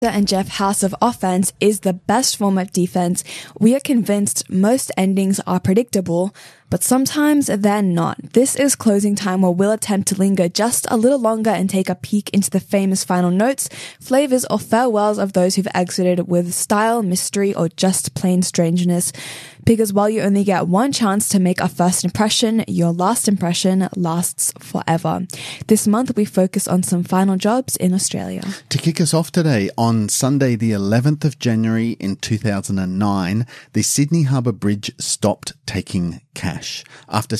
and Jeff House of offense is the best form of defense. We are convinced most endings are predictable, but sometimes they're not. This is Closing Time, where we'll attempt to linger just a little longer and take a peek into the famous final notes, flavors, or farewells of those who've exited with style, mystery, or just plain strangeness. Because while you only get one chance to make a first impression, your last impression lasts forever. This month we focus on some final jobs in Australia. To kick us off today, on Sunday the 11th of January in 2009, the Sydney Harbour Bridge stopped taking cash. After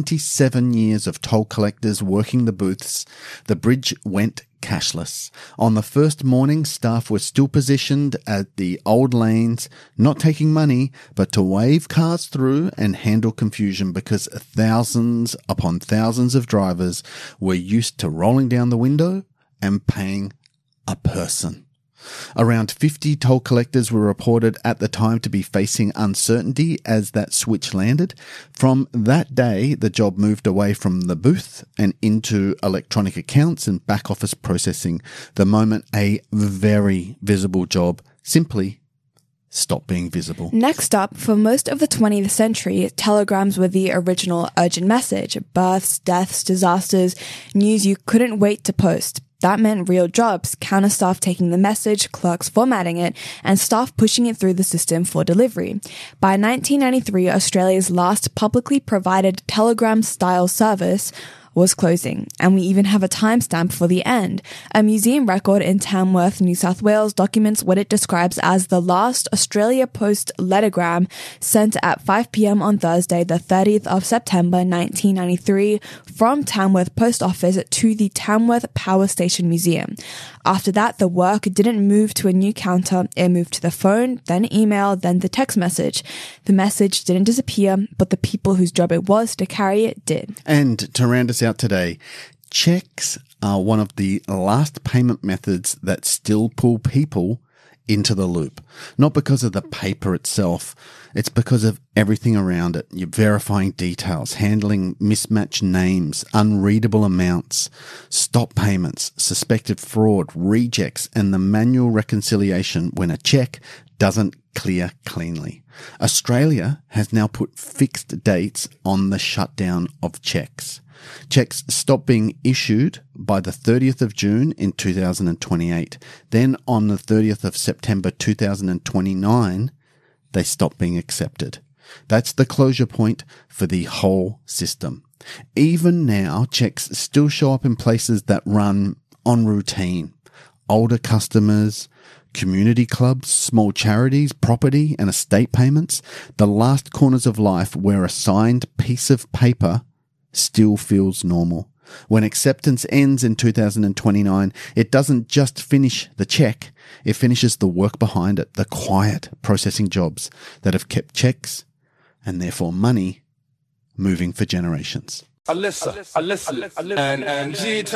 77 years of toll collectors working the booths, the bridge went cashless. On the first morning, staff were still positioned at the old lanes, not taking money, but to wave cars through and handle confusion, because thousands upon thousands of drivers were used to rolling down the window and paying a person. Around 50 toll collectors were reported at the time to be facing uncertainty as that switch landed. From that day, the job moved away from the booth and into electronic accounts and back office processing. The moment a very visible job simply stopped being visible. Next up, for most of the 20th century, telegrams were the original urgent message. Births, deaths, disasters, news you couldn't wait to post. That meant real jobs, counter staff taking the message, clerks formatting it, and staff pushing it through the system for delivery. By 1993, Australia's last publicly provided telegram-style service was closing, and we even have a timestamp for the end. A museum record in Tamworth, New South Wales documents what it describes as the last Australia Post lettergram sent at 5 p.m. on Thursday, the 30th of September 1993, from Tamworth Post Office to the Tamworth Power Station Museum. After that, the work didn't move to a new counter. It moved to the phone, then email, then the text message. The message didn't disappear, but the people whose job it was to carry it did. And to round us out today, cheques are one of the last payment methods that still pull people into the loop. Not because of the paper itself, it's because of everything around it. You're verifying details, handling mismatched names, unreadable amounts, stop payments, suspected fraud, rejects, and the manual reconciliation when a cheque doesn't clear cleanly. Australia has now put fixed dates on the shutdown of cheques. Cheques stop being issued by the 30th of June in 2028. Then on the 30th of September 2029, they stop being accepted. That's the closure point for the whole system. Even now, cheques still show up in places that run on routine. Older customers, community clubs, small charities, property and estate payments, the last corners of life where a signed piece of paper still feels normal. When acceptance ends in 2029, it doesn't just finish the cheque, it finishes the work behind it, the quiet processing jobs that have kept cheques, and therefore money, moving for generations. Alyssa, and